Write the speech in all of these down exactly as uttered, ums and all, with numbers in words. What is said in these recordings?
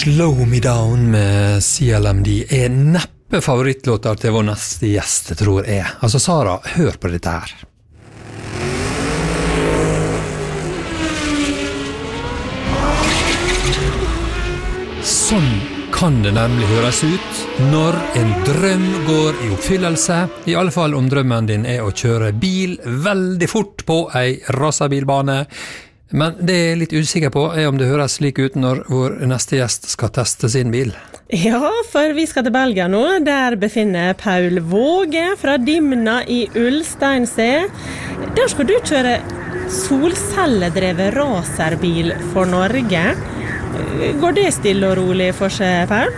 Slow Me Down med C L M D er neppe favorittlåter til vår neste gjest, tror jeg. Altså, Sara, hør på dette her. Sånn kan det nemlig høres ut når en drøm går i oppfyllelse, i alle fall om drømmen din er å kjøre bil veldig fort på ei racerbilbane. Men det jeg er litt usikker på er om det høres slik ut når vår neste gjest skal teste sin bil. Ja, for vi skal til Belgia nå. Der befinner Paul Våge fra Dimna i Ulsteinsee. Der skal du kjøre solcelledrevet racerbil for Norge. Går det stille og rolig for seg, Paul?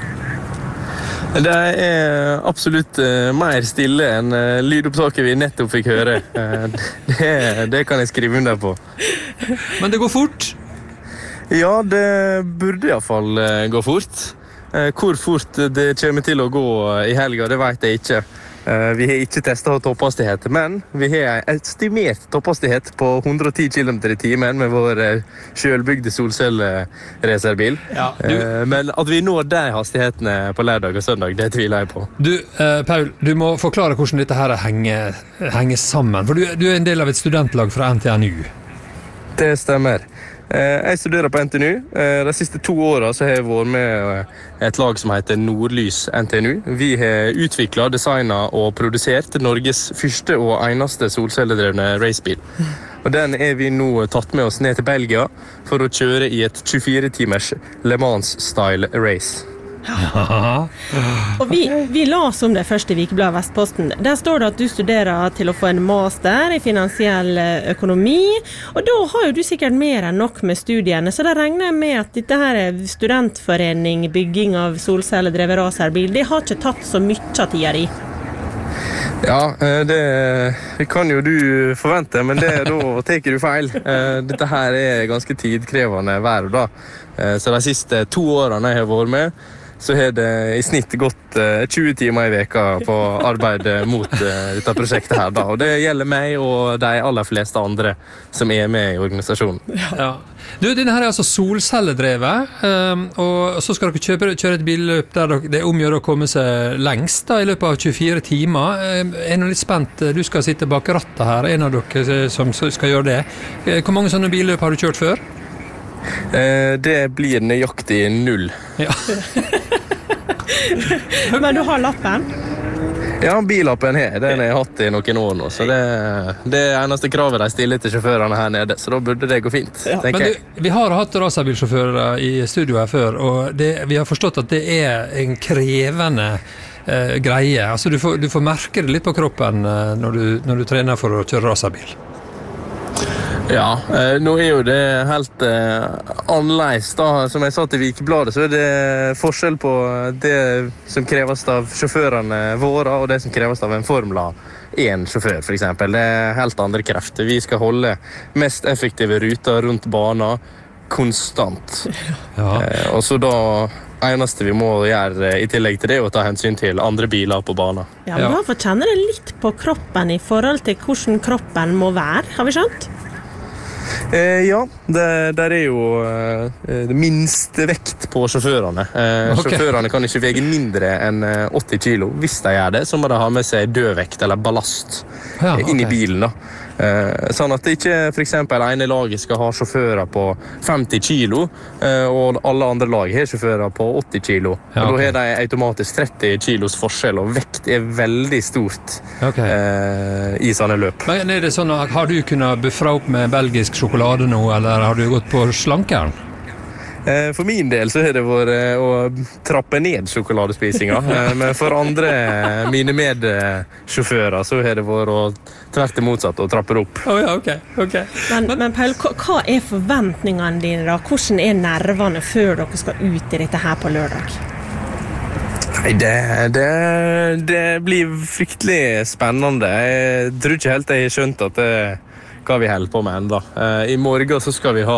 Det er absolutt uh, mer stille enn uh, lydopptaket vi nettopp fikk høre. Uh, det, det kan jeg skrive under på. Men det går fort? Ja, det burde i hvert fall uh, gå fort. Uh, hvor fort det kommer til å gå uh, i helga, det vet jeg ikke. Uh, vi har ikke testet topphastighet, men vi har en estimert topphastighet på hundre og ti kilometer i timen med vår uh, selvbygde solcelle-racerbil. Ja, du... uh, men at vi når de hastighetene på lørdag og søndag, det tviler jeg på. Du, uh, Paul, du må forklare hvordan dette her henger, henger sammen, for du, du er en del av et studentlag fra N T N U. Det stemmer. Jeg studerer på N T N U. De siste to årene så har jeg vært med et lag som heter Nordlys N T N U. Vi har utviklet, designet og produsert Norges første og eneste solcelledrevne racebil. Og den er vi nå tatt med oss ned til Belgia for å kjøre i et tjuefire timers Le Mans-style race. Ja. Og vi, vi las om det første i Vikeblad Vestposten. Der står det at du studerer til å få en master i finansiell økonomi, og da har jo du sikkert mer enn nok med studiene, så da regner jeg med at dette her er studentforening, bygging av solcelledrevet racerbil, det har ikke tatt så mye av tida di. Ja, det kan jo du forvente, men det, da teker du feil. Dette her er ganske tidkrevende hver dag. Så de siste to årene jeg har vært med, så har det i snitt gått tjue timer i veka på arbeid mot dette prosjektet her da. Og det gjelder meg og de aller fleste andre som er med i organisasjonen. Ja. Du, denne her er altså solcelledrevet, og så skal dere kjøpe, kjøre et billøp der det omgjør å komme seg lengst da, i løpet av tjuefire timer. Jeg er nå litt spent, du skal sitte bak rattet her, en av dere som skal gjøre det. Hvor mange sånne billøp har du kjørt før? Det blir nøyaktig null. Ja. Men du har lappen? Ja, billappen her, den har jeg hatt i noen år nå, så det, det er eneste kravet de stiller til sjåførene her nede, så da burde det gå fint, ja. Men du, vi har hatt racerbilsjåfører i studio her før, og det, vi har forstått at det er en krevende eh, greie. Altså, du får, du får merke det litt på kroppen eh, når, du, når du trener for å kjøre racerbil. Ja, eh, nå er jo det helt eh, annerledes da. Som jeg sa til Vikebladet, så er det forskjell på det som kreves av sjåførene våre og det som kreves av en Formula én-sjåfør, for eksempel. Det er helt andre krefter. Vi skal holde mest effektive ruter rundt banen konstant. Ja. Eh, og så da eneste vi må gjøre i tillegg til det er å ta hensyn til andre biler på banen. Ja, men da får kjenne det litt på kroppen i forhold til hvordan kroppen må være, har vi skjønt? Eh, ja, det der er jo eh, det minste vekt på sjåførene. Eh, okay. Sjåførene kan ikke vege mindre enn åtti kilo. Hvis de gjør det, så må de ha med seg dødvekt eller ballast ja, okay. inn i bilen. Da. Eh, sånn at det ikke for eksempel ene laget skal ha sjåfører på femti kilo, eh, og alle andre lag har sjåfører på åtti kilo. Ja, okay. Og da har de automatisk tretti kilos forskjell, og vekt er veldig stort okay. eh, i sånne løp. Men er det sånn at har du kunnet befra opp med belgisk sjokolade nå, eller har du gått på slankeren? For min del så har det vært å trappe ned sjokoladespisinga, men for andre, mine medsjåfører, så har det vært å tverte motsatt og trappe opp. Oh, ja, okay, okay. Men, men Paul, hva er forventningene dine da? Hvordan er nervene før dere skal ut i dette her på lørdag? Nei, det, det, det blir fryktelig spennende. Jeg tror ikke helt jeg har skjønt at det hva vi holder på med enda. I morgen så skal vi ha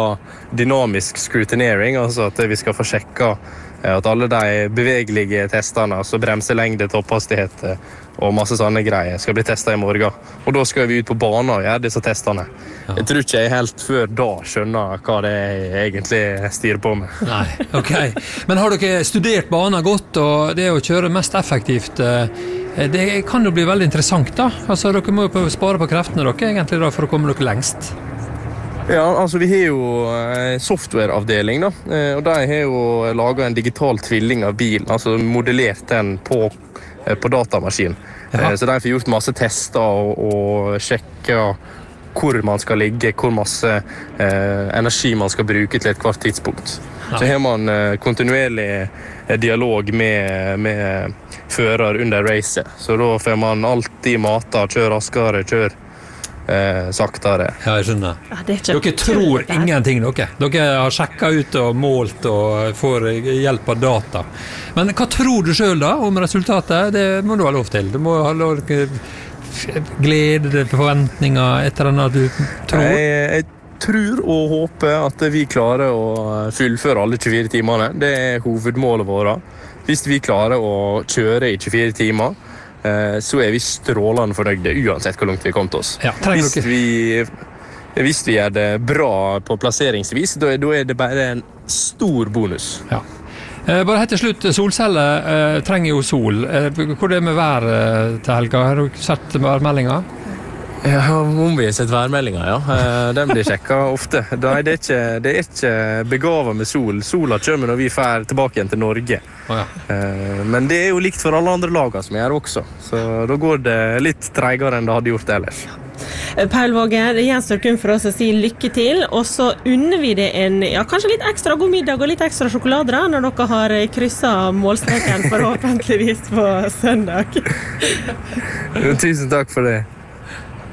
dynamisk scrutinering, altså at vi skal få sjekka at alle de bevegelige testene, altså bremselengde, topphastighet og masse sånne greier, skal bli testet i morgen. Og da skal vi ut på banen og gjøre disse testene. Ja. Jeg tror ikke jeg helt før da skjønner hva det er jeg egentlig styrer på med. Nei, ok. Men har dere studert banen godt, og det å kjøre mest effektivt, det kan jo bli veldig interessant da. Altså, dere må jo spare på kreftene dere egentlig da, for å komme dere lengst. Ja, altså vi har jo softwareavdeling da, og de har jo laget en digital tvilling av bilen, altså modellert den på, på datamaskin. Ja. Så de får gjort masse tester og, og sjekket hvor man skal ligge, hvor masse eh, energi man skal bruke til et hvert tidspunkt. Ja. Så har man eh, kontinuerlig dialog med, med fører under racet, så da får man alltid mata, kjør raskere, kjør Eh, saktere. Ja, jeg skjønner. Ja, det er ikke dere tror ingenting, dere. Dere har sjekket ut og målt og får hjelp av data. Men hva tror du selv da om resultatet? Det må du ha lov til. Du må ha lov til glede, forventninger, et eller annet du tror. Jeg, jeg tror og håper at vi klarer å fullføre alle tjuefire timene. Det er hovedmålet vårt. Hvis vi klarer å kjøre i tjuefire timer, så er vi strålende fornøyde uansett hvor langt vi har kommet oss. Ja, hvis, vi, hvis vi gjør det bra på plasseringsvis, da, da er det bare en stor bonus. Ja. Eh, bare helt til slutt, solceller eh, trenger jo sol. Eh, hvor er det med vær eh, til helga? Har du sett værmeldinger? Ja, om vi har sett værmeldinger, ja. Eh, den blir sjekket ofte. Da er det, ikke, det er ikke begavet med sol. Sola kommer når vi fer tilbake igjen til Norge. Oh, ja. eh, men det er jo likt for alle andre lager som er her også. Så da går det litt tregere enn det hadde gjort ellers. Paul Våge, det gjenstår kun for oss å si lykke til, og så unner vi det en, ja, kanskje litt ekstra god middag og litt ekstra sjokolade når dere har krysset målstreken forhåpentligvis på søndag. Tusen takk for det.